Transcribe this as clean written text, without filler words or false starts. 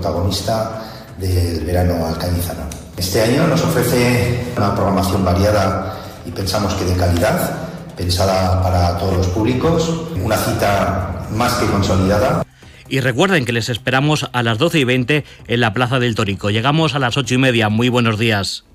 protagonista del verano alcañizano. Este año nos ofrece una programación variada y pensamos que de calidad, pensada para todos los públicos, una cita más que consolidada. Y recuerden que les esperamos a las 12:20 en la Plaza del Torico. Llegamos a las 8:30. Muy buenos días.